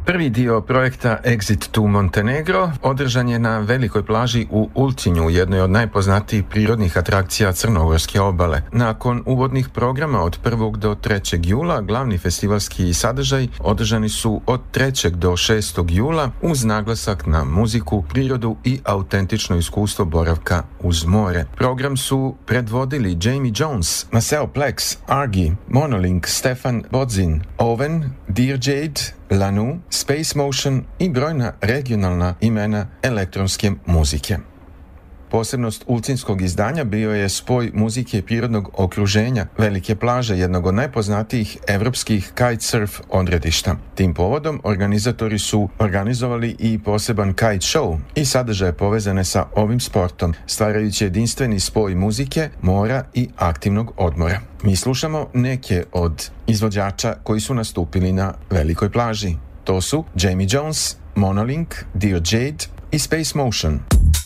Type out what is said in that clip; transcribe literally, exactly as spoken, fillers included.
Prvi dio projekta Exit to Montenegro održan je na velikoj plaži u Ulcinju, jednoj od najpoznatijih prirodnih atrakcija Crnogorske obale. Nakon uvodnih programa od prvog do trećeg jula, glavni festivalski sadržaj održani su od trećeg do šestog jula uz naglasak na muziku, prirodu i autentično iskustvo boravka uz more. Program su predvodili Jamie Jones, Maceo Plex, Argy, Monolink, Stefan Bodzin, Owen, Dear Jade, Lanu, Space Motion i brojna regionalna imena elektronske muzike. Posebnost ulcinskog izdanja bio je spoj muzike i prirodnog okruženja velike plaže, jednog od najpoznatijih evropskih kitesurf odredišta. Tim povodom organizatori su organizovali i poseban kite show i sadržaje povezane sa ovim sportom, stvarajući jedinstveni spoj muzike, mora i aktivnog odmora. Mi slušamo neke od izvođača koji su nastupili na velikoj plaži. To su Jamie Jones, Monolink, Dear Jade i Space Motion.